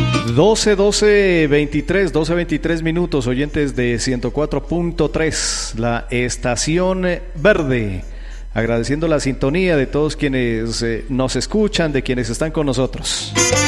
12:23 minutos, oyentes de 104.3, la estación verde. Agradeciendo la sintonía de todos quienes nos escuchan, de quienes están con nosotros.